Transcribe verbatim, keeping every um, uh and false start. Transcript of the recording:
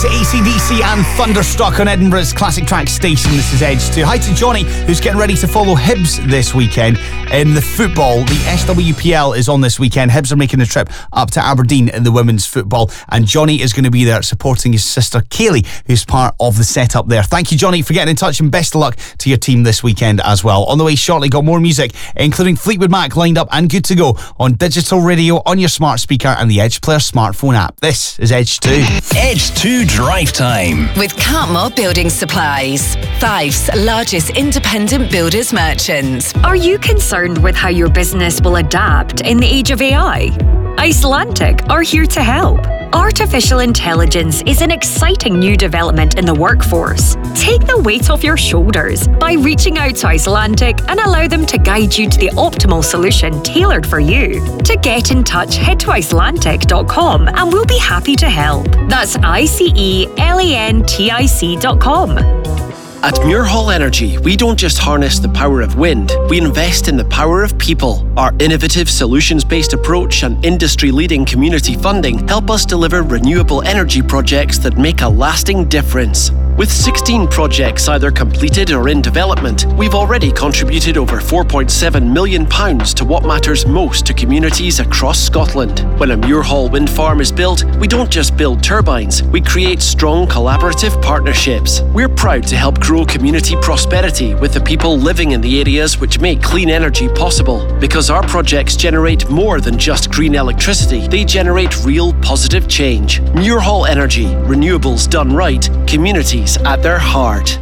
is A C D C and Thunderstruck on Edinburgh's classic track station. This is Edge two. Hi to Johnny, who's getting ready to follow Hibs this weekend in the football. The S W P L is on this weekend. Hibs are making the trip up to Aberdeen in the women's football, and Johnny is going to be there supporting his sister Kaylee, who's part of the setup there. Thank you, Johnny, for getting in touch, and best of luck to your team this weekend as well. On the way shortly, got more music, including Fleetwood Mac lined up and good to go on digital radio, on your smart speaker and the Edge Player smartphone app. This is Edge two. Edge two Drive Time with Cartmore Building Supplies, Fife's largest independent builders merchant. Are you concerned with how your business will adapt in the age of A I? Icelantic are here to help. Artificial intelligence is an exciting new development in the workforce. Take the weight off your shoulders by reaching out to Icelantic and allow them to guide you to the optimal solution tailored for you. To get in touch, head to icelantic dot com and we'll be happy to help. That's I C E L A N T I C dot com. At Muirhall Energy, we don't just harness the power of wind, we invest in the power of people. Our innovative solutions-based approach and industry-leading community funding help us deliver renewable energy projects that make a lasting difference. With sixteen projects either completed or in development, we've already contributed over four point seven million pounds to what matters most to communities across Scotland. When a Muirhall wind farm is built, we don't just build turbines, we create strong collaborative partnerships. We're proud to help grow community prosperity with the people living in the areas which make clean energy possible. Because our projects generate more than just green electricity, they generate real positive change. Muirhall Energy, renewables done right, communities at their heart.